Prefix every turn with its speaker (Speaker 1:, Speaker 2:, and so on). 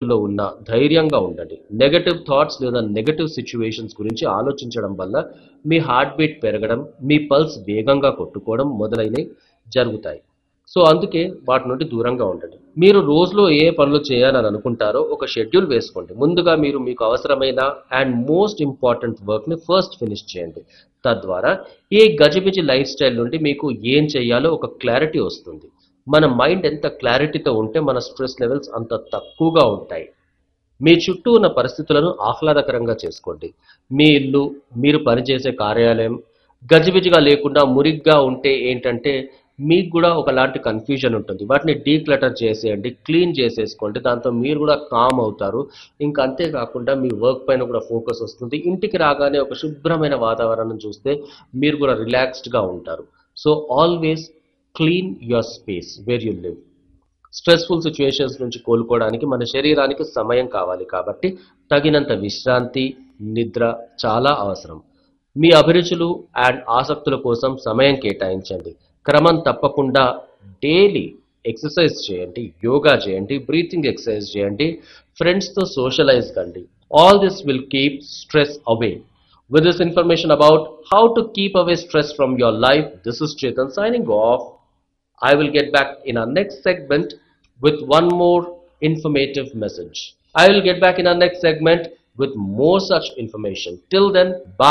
Speaker 1: స్థితిలో ఉన్నా ధైర్యంగా ఉండండి. నెగటివ్ థాట్స్ లేదా నెగటివ్ సిచ్యువేషన్స్ గురించి ఆలోచించడం వల్ల మీ హార్ట్ బీట్ పెరగడం, మీ పల్స్ వేగంగా కొట్టుకోవడం మొదలైనవి జరుగుతాయి. సో అందుకే వాటి నుండి దూరంగా ఉండండి. మీరు రోజులో ఏ పనులు చేయాలని అనుకుంటారో ఒక షెడ్యూల్ వేసుకోండి. ముందుగా మీరు మీకు అవసరమైన అండ్ మోస్ట్ ఇంపార్టెంట్ వర్క్ని ఫస్ట్ ఫినిష్ చేయండి. తద్వారా ఈ గజిబిజి లైఫ్ స్టైల్ నుండి మీకు ఏం చేయాలో ఒక క్లారిటీ వస్తుంది. మన మైండ్ ఎంత క్లారిటీతో ఉంటే మన స్ట్రెస్ లెవెల్స్ అంత తక్కువగా ఉంటాయి. మీ చుట్టూ ఉన్న పరిస్థితులను ఆహ్లాదకరంగా చేసుకోండి. మీ ఇల్లు, మీరు పనిచేసే కార్యాలయం గజిబిజిగా లేకుండా మురిగ్గా ఉంటే ఏంటంటే మీకు కూడా ఒకలాంటి కన్ఫ్యూజన్ ఉంటుంది. వాటిని డీక్లటర్ చేసేయండి, క్లీన్ చేసేసుకోండి. దాంతో మీరు కూడా కామ్ అవుతారు. ఇంకా అంతేకాకుండా మీ వర్క్ పైన కూడా ఫోకస్ వస్తుంది. ఇంటికి రాగానే ఒక శుభ్రమైన వాతావరణం చూస్తే మీరు కూడా రిలాక్స్డ్గా ఉంటారు. So always clean your space where you live. Stressful situations నుంచి కోలుకోవడానికి మన శరీరానికి సమయం కావాలి కాబట్టి తగినంత విశ్రాంతి, నిద్ర చాలా అవసరం. మీ అభిరుచులు అండ్ ఆసక్తుల కోసం సమయం కేటాయించండి. క్రమం తప్పకుండా డైలీ ఎక్సర్సైజ్ చేయండి, యోగా చేయండి, బ్రీతింగ్ ఎక్సర్సైజ్ చేయండి, ఫ్రెండ్స్తో సోషలైజ్ కండి. All this will keep stress away. With this information about how to keep away stress from your life, this is Chetan signing off. I will get back in our next segment with one more informative message. I will get back in our next segment with more such information. Till then, bye.